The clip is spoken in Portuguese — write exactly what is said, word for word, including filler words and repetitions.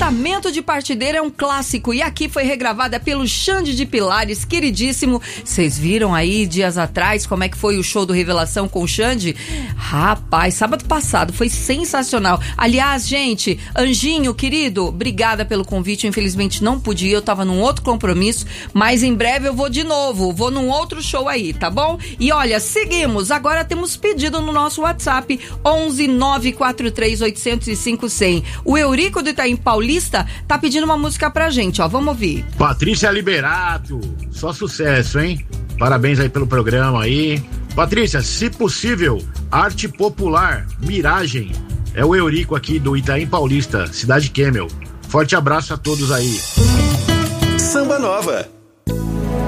Casamento de Partideira é um clássico e aqui foi regravada pelo Xande de Pilares, queridíssimo. Vocês viram aí dias atrás como é que foi o show do Revelação com o Xande? Rapaz, sábado passado foi sensacional. Aliás, gente, Anjinho, querido, obrigada pelo convite. Infelizmente não podia, eu tava num outro compromisso, mas em breve eu vou de novo, vou num outro show aí, tá bom? E olha, seguimos, agora temos pedido no nosso WhatsApp onze nove quatro três oito zero cinco cem. O Eurico do Itaim Paulista tá pedindo uma música pra gente, ó, vamos ouvir. Patrícia Liberato, só sucesso, hein? Parabéns aí pelo programa aí. Patrícia, se possível, arte popular, Miragem. É o Eurico aqui do Itaim Paulista, Cidade Kemel. Forte abraço a todos aí. Samba Nova.